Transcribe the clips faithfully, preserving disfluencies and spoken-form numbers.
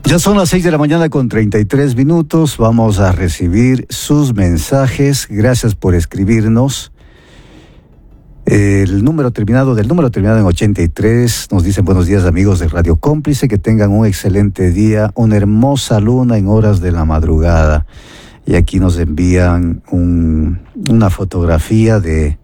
Ya son las seis de la mañana con treinta y tres minutos. Vamos a recibir sus mensajes. Gracias por escribirnos. El número terminado, del número terminado en ochenta y tres, nos dicen buenos días amigos de Radio Cómplice, que tengan un excelente día, una hermosa luna en horas de la madrugada. Y aquí nos envían un, una fotografía de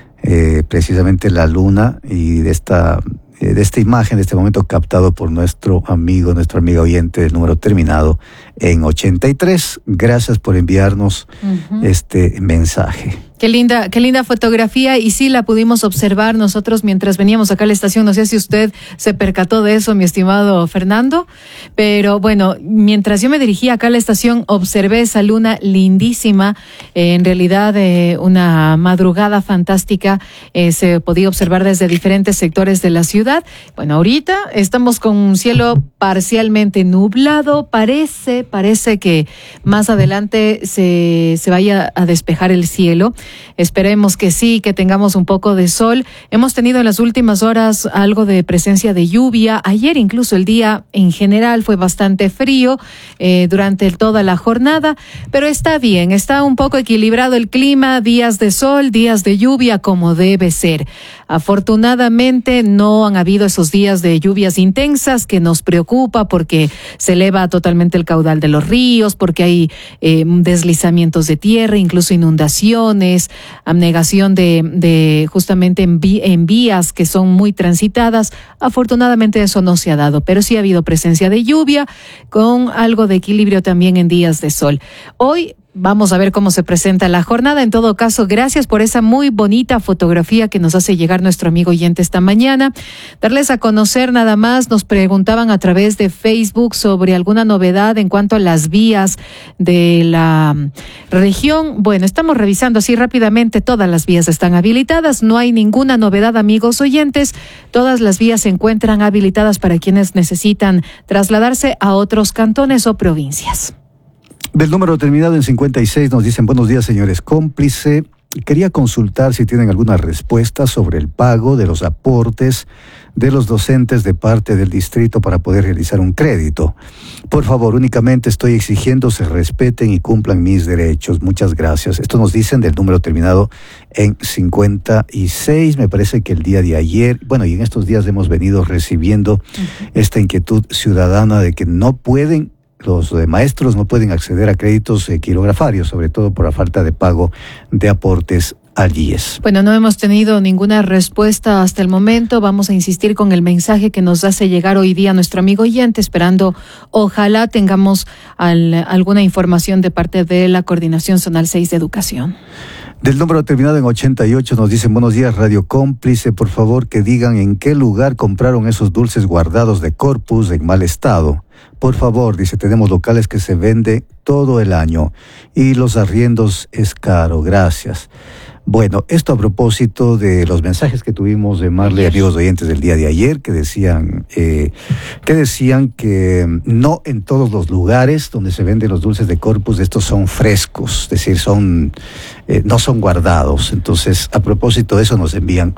eh, precisamente la luna y de esta... de esta imagen, de este momento captado por nuestro amigo, nuestro amigo oyente del número terminado en ochenta y tres. Gracias por enviarnos uh-huh. este mensaje. Qué linda, qué linda fotografía, y sí la pudimos observar nosotros mientras veníamos acá a la estación. No sé si usted se percató de eso, mi estimado Fernando, pero bueno, mientras yo me dirigía acá a la estación, observé esa luna lindísima. Eh, en realidad, eh, una madrugada fantástica, eh, se podía observar desde diferentes sectores de la ciudad. Bueno, ahorita estamos con un cielo parcialmente nublado. Parece, parece que más adelante se, se vaya a despejar el cielo. Esperemos que sí, que tengamos un poco de sol. Hemos tenido en las últimas horas algo de presencia de lluvia. Ayer incluso el día en general fue bastante frío eh, durante toda la jornada, pero está bien, está un poco equilibrado el clima, días de sol, días de lluvia, como debe ser. Afortunadamente no han habido esos días de lluvias intensas que nos preocupa, porque se eleva totalmente el caudal de los ríos, porque hay eh, deslizamientos de tierra, incluso inundaciones, abnegación de, de justamente en, vi, en vías que son muy transitadas. Afortunadamente eso no se ha dado, pero sí ha habido presencia de lluvia con algo de equilibrio también en días de sol. Hoy vamos a ver cómo se presenta la jornada. En todo caso, gracias por esa muy bonita fotografía que nos hace llegar nuestro amigo oyente esta mañana. Darles a conocer nada más, nos preguntaban a través de Facebook sobre alguna novedad en cuanto a las vías de la región. Bueno, estamos revisando así rápidamente, todas las vías están habilitadas, no hay ninguna novedad, amigos oyentes. Todas las vías se encuentran habilitadas para quienes necesitan trasladarse a otros cantones o provincias. Del número terminado en cincuenta y seis nos dicen buenos días señores Cómplice. Quería consultar si tienen alguna respuesta sobre el pago de los aportes de los docentes de parte del distrito para poder realizar un crédito. Por favor, únicamente estoy exigiendo se respeten y cumplan mis derechos. Muchas gracias. Esto nos dicen del número terminado en cincuenta y seis. Me parece que el día de ayer, bueno, y en estos días hemos venido recibiendo uh-huh. esta inquietud ciudadana de que no pueden Los eh, maestros no pueden acceder a créditos eh, quirografarios, sobre todo por la falta de pago de aportes al I E S. Bueno, no hemos tenido ninguna respuesta hasta el momento. Vamos a insistir con el mensaje que nos hace llegar hoy día nuestro amigo oyente, esperando ojalá tengamos al, alguna información de parte de la Coordinación Zonal seis de Educación. Del número terminado en ochenta y ocho nos dicen buenos días Radio Cómplice, por favor que digan en qué lugar compraron esos dulces guardados de Corpus en mal estado. Por favor, dice, tenemos locales que se vende todo el año y los arriendos es caro, gracias. Bueno, esto a propósito de los mensajes que tuvimos de Marley, amigos oyentes del día de ayer, que decían, eh, que decían que no en todos los lugares donde se venden los dulces de Corpus, estos son frescos, es decir, son, eh, no son guardados. Entonces, a propósito de eso nos envían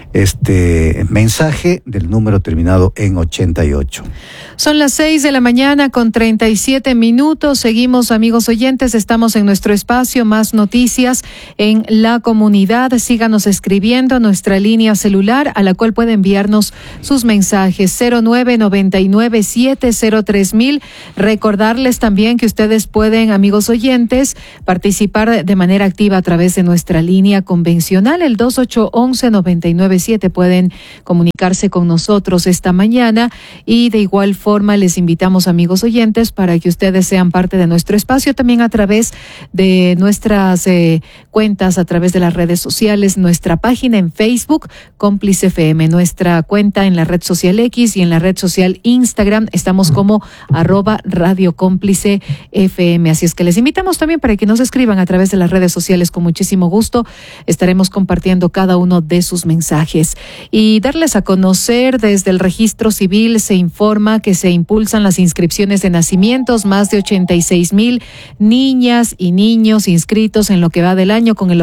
este mensaje del número terminado en ochenta y ocho. Son las seis de la mañana con treinta y siete minutos. Seguimos, amigos oyentes, estamos en nuestro espacio Más Noticias en la comunidad. Síganos escribiendo a nuestra línea celular, a la cual puede enviarnos sus mensajes cero nueve noventa y nueve siete cero tres mil. Recordarles también que ustedes pueden, amigos oyentes, participar de manera activa a través de nuestra línea convencional, el dos ocho uno uno nueve nueve siete. Pueden comunicarse con nosotros esta mañana, y de igual forma les invitamos, amigos oyentes, para que ustedes sean parte de nuestro espacio también a través de nuestras eh, cuentas, a través de las redes sociales, nuestra página en Facebook, Cómplice F M, nuestra cuenta en la red social X y en la red social Instagram, estamos como arroba Radio Cómplice F M. Así es que les invitamos también para que nos escriban a través de las redes sociales. Con muchísimo gusto estaremos compartiendo cada uno de sus mensajes. Y darles a conocer, desde el registro civil se informa que se impulsan las inscripciones de nacimientos, más de ochenta y seis mil niñas y niños inscritos en lo que va del año, con el objetivo de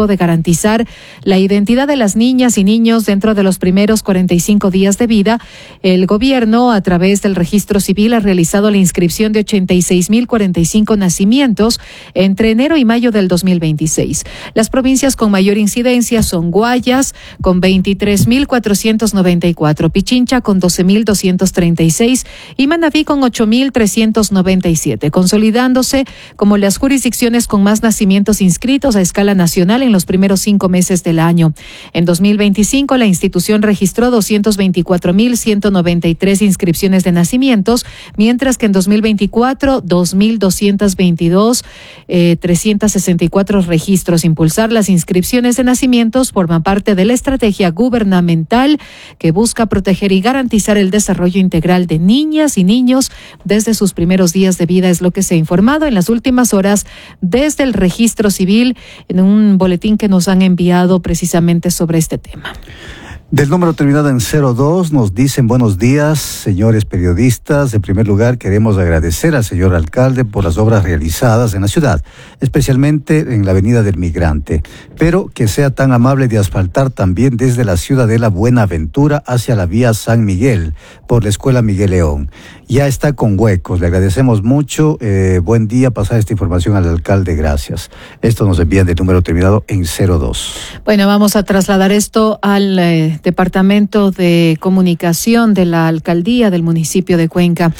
de garantizar la identidad de las niñas y niños dentro de los primeros cuarenta y cinco días de vida, el gobierno, a través del registro civil, ha realizado la inscripción de ochenta y seis mil cuarenta y cinco nacimientos entre enero y mayo del dos mil veintiséis. Las provincias con mayor incidencia son Guayas, con veintitrés mil cuatrocientos noventa y cuatro, Pichincha con doce mil doscientos treinta y seis y Manabí con ocho mil trescientos noventa y siete, consolidándose como las jurisdicciones con más nacimientos inscritos a escala nacional en los primeros cinco meses del año. En dos mil veinticinco, la institución registró doscientos veinticuatro mil ciento noventa y tres inscripciones de nacimientos, mientras que en dos mil veinticuatro, dos mil doscientos veintidós, eh, trescientos sesenta y cuatro registros. Impulsar las inscripciones de nacimientos forma parte de la estrategia gubernamental que busca proteger y garantizar el desarrollo integral de niñas y niños desde sus primeros días de vida, es lo que se ha informado en las últimas horas desde el registro civil en un boletín que nos han enviado precisamente sobre este tema. Del número terminado en cero dos nos dicen buenos días, señores periodistas. En primer lugar, queremos agradecer al señor alcalde por las obras realizadas en la ciudad, especialmente en la Avenida del Migrante, pero que sea tan amable de asfaltar también desde la Ciudadela Buenaventura hacia la vía San Miguel, por la Escuela Miguel León. Ya está con huecos, le agradecemos mucho. Eh, buen día, pasar esta información al alcalde, gracias. Esto nos envían del número terminado en cero dos. Bueno, vamos a trasladar esto al eh, Departamento de Comunicación de la Alcaldía del municipio de Cuenca.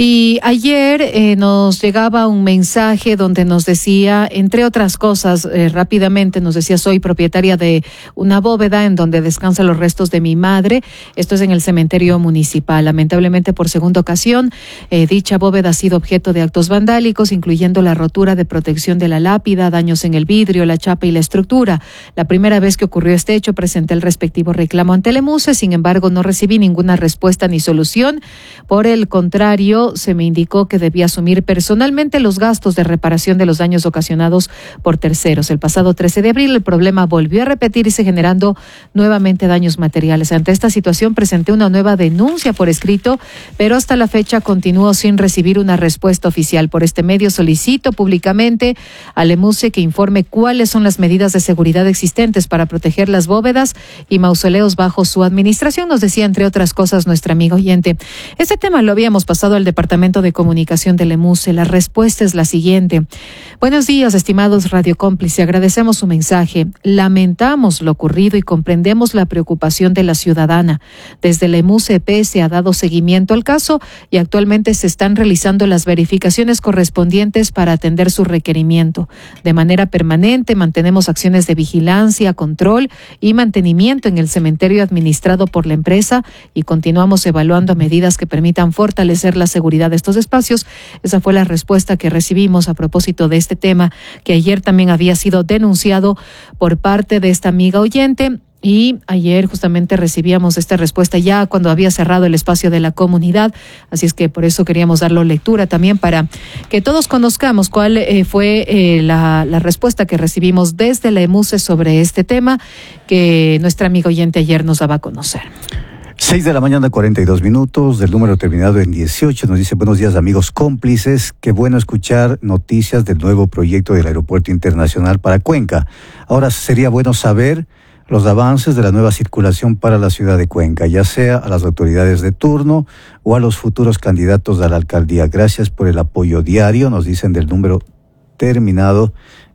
Y ayer eh, nos llegaba un mensaje donde nos decía, entre otras cosas, eh, rápidamente nos decía: soy propietaria de una bóveda en donde descansan los restos de mi madre. Esto es en el cementerio municipal. Lamentablemente, por segunda ocasión, Eh, dicha bóveda ha sido objeto de actos vandálicos, incluyendo la rotura de protección de la lápida, daños en el vidrio, la chapa y la estructura. La primera vez que ocurrió este hecho, presenté el respectivo reclamo ante el EMUSE, sin embargo, no recibí ninguna respuesta ni solución. Por el contrario, se me indicó que debía asumir personalmente los gastos de reparación de los daños ocasionados por terceros. El pasado trece de abril, el problema volvió a repetirse, generando nuevamente daños materiales. Ante esta situación, presenté una nueva denuncia por escrito, pero hasta la fecha continúo sin recibir una respuesta oficial. Por este medio solicito públicamente al EMUSE que informe cuáles son las medidas de seguridad existentes para proteger las bóvedas y mausoleos bajo su administración, nos decía, entre otras cosas, nuestra amiga oyente. Este tema lo habíamos pasado al Departamento de Comunicación del EMUSE. La respuesta es la siguiente. Buenos días, estimados radiocómplice. Agradecemos su mensaje. Lamentamos lo ocurrido y comprendemos la preocupación de la ciudadana. Desde el EMUSE E P se ha dado seguimiento al caso y actualmente se están realizando las verificaciones correspondientes para atender su requerimiento. De manera permanente mantenemos acciones de vigilancia, control y mantenimiento en el cementerio administrado por la empresa y continuamos evaluando medidas que permitan fortalecer la seguridad de estos espacios. Esa fue la respuesta que recibimos a propósito de este tema, que ayer también había sido denunciado por parte de esta amiga oyente. Y ayer justamente recibíamos esta respuesta ya cuando había cerrado el espacio de la comunidad, así es que por eso queríamos darle lectura también para que todos conozcamos cuál eh, fue eh, la, la respuesta que recibimos desde la EMUSE sobre este tema que nuestra amiga oyente ayer nos daba a conocer. Seis de la mañana, cuarenta y dos minutos, del número terminado en dieciocho, nos dice: buenos días, amigos cómplices, qué bueno escuchar noticias del nuevo proyecto del Aeropuerto Internacional para Cuenca. Ahora sería bueno saber los avances de la nueva circulación para la ciudad de Cuenca, ya sea a las autoridades de turno o a los futuros candidatos a la alcaldía. Gracias por el apoyo diario, nos dicen del número terminado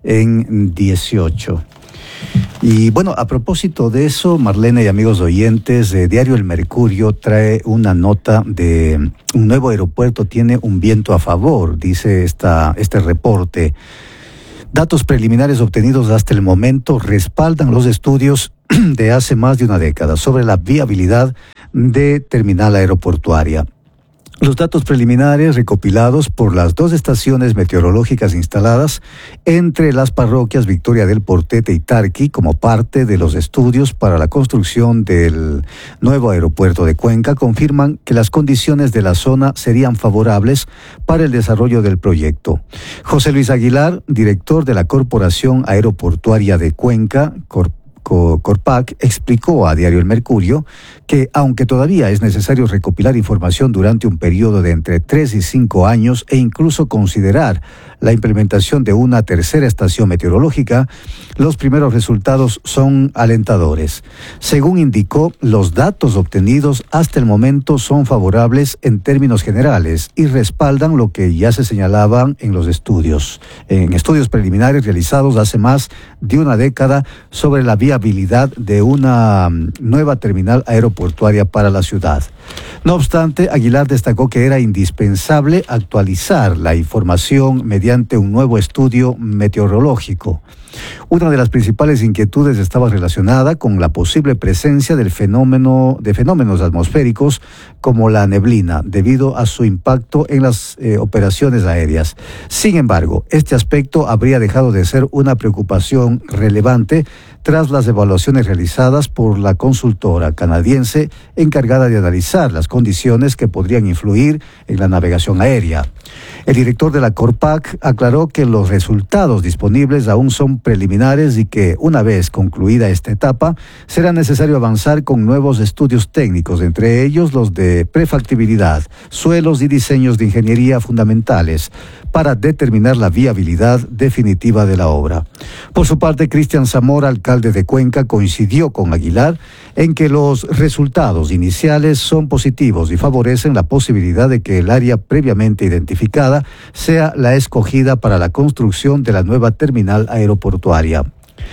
en dieciocho. Y bueno, a propósito de eso, Marlene y amigos oyentes, eh, Diario El Mercurio trae una nota de un nuevo aeropuerto tiene un viento a favor, dice esta, este reporte. Datos preliminares obtenidos hasta el momento respaldan los estudios de hace más de una década sobre la viabilidad de terminal aeroportuaria. Los datos preliminares recopilados por las dos estaciones meteorológicas instaladas entre las parroquias Victoria del Portete y Tarqui como parte de los estudios para la construcción del nuevo aeropuerto de Cuenca confirman que las condiciones de la zona serían favorables para el desarrollo del proyecto. José Luis Aguilar, director de la Corporación Aeroportuaria de Cuenca, Corp Corpac explicó a Diario El Mercurio que, aunque todavía es necesario recopilar información durante un periodo de entre tres y cinco años e incluso considerar la implementación de una tercera estación meteorológica, los primeros resultados son alentadores. Según indicó, los datos obtenidos hasta el momento son favorables en términos generales y respaldan lo que ya se señalaban en los estudios, en estudios preliminares realizados hace más de una década sobre la viabilidad de una nueva terminal aeroportuaria para la ciudad. No obstante, Aguilar destacó que era indispensable actualizar la información mediante un nuevo estudio meteorológico. Una de las principales inquietudes estaba relacionada con la posible presencia del fenómeno de fenómenos atmosféricos como la neblina, debido a su impacto en las eh, operaciones aéreas. Sin embargo, este aspecto habría dejado de ser una preocupación relevante tras las evaluaciones realizadas por la consultora canadiense encargada de analizar las condiciones que podrían influir en la navegación aérea. El director de la Corpac aclaró que los resultados disponibles aún son preliminares y que, una vez concluida esta etapa, será necesario avanzar con nuevos estudios técnicos, entre ellos los de prefactibilidad, suelos y diseños de ingeniería fundamentales, para determinar la viabilidad definitiva de la obra. Por su parte, Cristian Zamora, alcalde de Cuenca, coincidió con Aguilar en que los resultados iniciales son positivos y favorecen la posibilidad de que el área previamente identificada sea la escogida para la construcción de la nueva terminal aeroportuaria.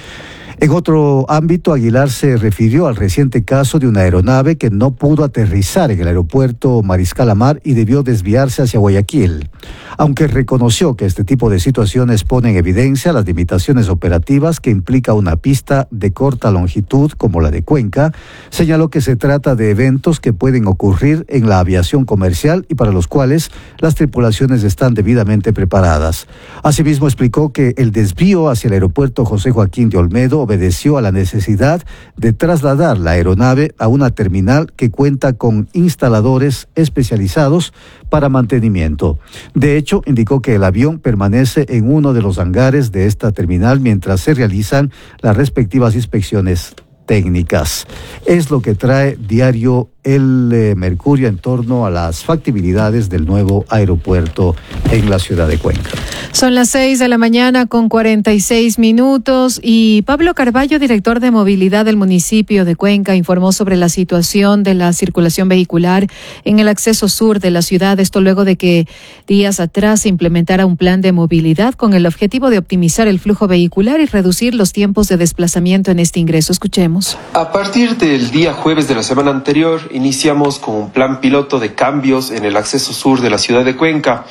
En otro ámbito, Aguilar se refirió al reciente caso de una aeronave que no pudo aterrizar en el aeropuerto Mariscal Amar y debió desviarse hacia Guayaquil. Aunque reconoció que este tipo de situaciones pone en evidencia las limitaciones operativas que implica una pista de corta longitud como la de Cuenca, señaló que se trata de eventos que pueden ocurrir en la aviación comercial y para los cuales las tripulaciones están debidamente preparadas. Asimismo, explicó que el desvío hacia el aeropuerto José Joaquín de Olmedo obedeció a la necesidad de trasladar la aeronave a una terminal que cuenta con instaladores especializados para mantenimiento. De hecho, indicó que el avión permanece en uno de los hangares de esta terminal mientras se realizan las respectivas inspecciones técnicas. Es lo que trae Diario El eh, Mercurio en torno a las factibilidades del nuevo aeropuerto en la ciudad de Cuenca. Son las seis de la mañana con cuarenta y seis minutos y Pablo Carballo, director de movilidad del municipio de Cuenca, informó sobre la situación de la circulación vehicular en el acceso sur de la ciudad. Esto luego de que días atrás se implementara un plan de movilidad con el objetivo de optimizar el flujo vehicular y reducir los tiempos de desplazamiento en este ingreso. Escuchemos. A partir del día jueves de la semana anterior, iniciamos con un plan piloto de cambios en el acceso sur de la ciudad de Cuenca.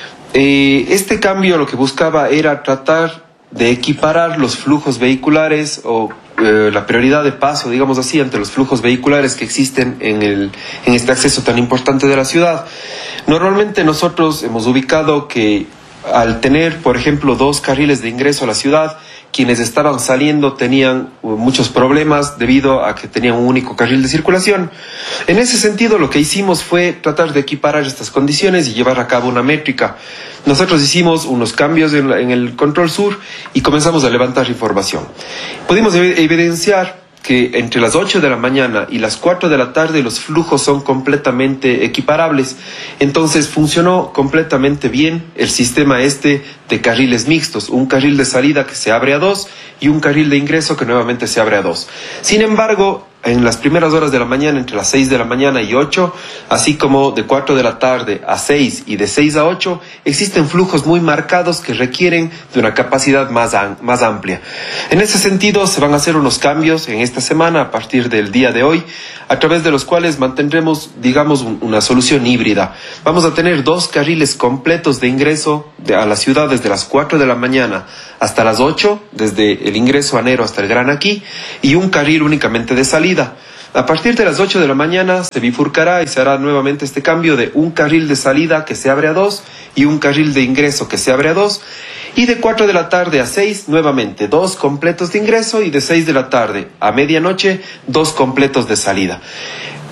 Eh, este cambio lo que buscaba era tratar de equiparar los flujos vehiculares o eh, la prioridad de paso, digamos así, ante los flujos vehiculares que existen en, el, en este acceso tan importante de la ciudad. Normalmente nosotros hemos ubicado que al tener, por ejemplo, dos carriles de ingreso a la ciudad, quienes estaban saliendo tenían muchos problemas debido a que tenían un único carril de circulación. En ese sentido, lo que hicimos fue tratar de equiparar estas condiciones y llevar a cabo una métrica. Nosotros hicimos unos cambios en, la, en el control sur y comenzamos a levantar información. Pudimos evidenciar que entre las ocho de la mañana y las cuatro de la tarde los flujos son completamente equiparables. Entonces funcionó completamente bien el sistema este de carriles mixtos, un carril de salida que se abre a dos y un carril de ingreso que nuevamente se abre a dos. Sin embargo, en las primeras horas de la mañana, entre las seis de la mañana y ocho, así como de cuatro de la tarde a seis y de seis a ocho, existen flujos muy marcados que requieren de una capacidad más, más amplia. En ese sentido, se van a hacer unos cambios en esta semana, a partir del día de hoy, a través de los cuales mantendremos, digamos, un, una solución híbrida. Vamos a tener dos carriles completos de ingreso de, a la ciudad desde las cuatro de la mañana hasta las ocho, desde el ingreso a Nero hasta el Gran Aquí, y un carril únicamente de salida. A partir de las ocho de la mañana se bifurcará y se hará nuevamente este cambio de un carril de salida que se abre a dos y un carril de ingreso que se abre a dos. Y de cuatro de la tarde a seis, nuevamente, dos completos de ingreso y de seis de la tarde a medianoche, dos completos de salida.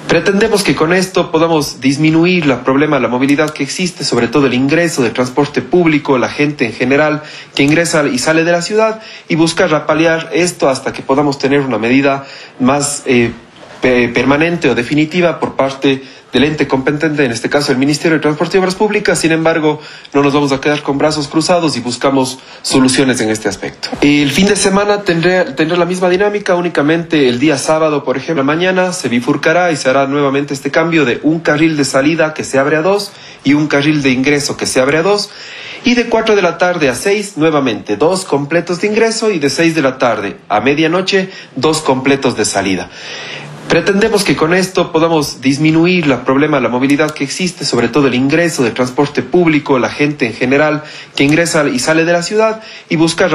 Pretendemos que con esto podamos disminuir el problema de la movilidad que existe, sobre todo el ingreso del transporte público, la gente en general que ingresa y sale de la ciudad, y buscar paliar esto hasta que podamos tener una medida más eh, permanente o definitiva por parte del ente competente, en este caso el Ministerio de Transporte y Obras Públicas. Sin embargo, no nos vamos a quedar con brazos cruzados y buscamos soluciones en este aspecto. El fin de semana tendré, tendrá la misma dinámica, únicamente el día sábado, por ejemplo, mañana se bifurcará y se hará nuevamente este cambio de un carril de salida que se abre a dos y un carril de ingreso que se abre a dos. Y de cuatro de la tarde a seis, nuevamente, dos completos de ingreso, y de seis de la tarde a medianoche, dos completos de salida. Pretendemos que con esto podamos disminuir el problema de la movilidad que existe, sobre todo el ingreso del transporte público, la gente en general que ingresa y sale de la ciudad, y buscar